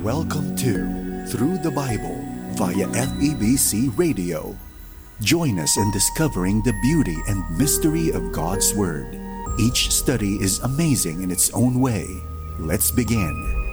Welcome to Through the Bible via FEBC Radio. Join us in discovering the beauty and mystery of God's Word. Each study is amazing in its own way. Let's begin.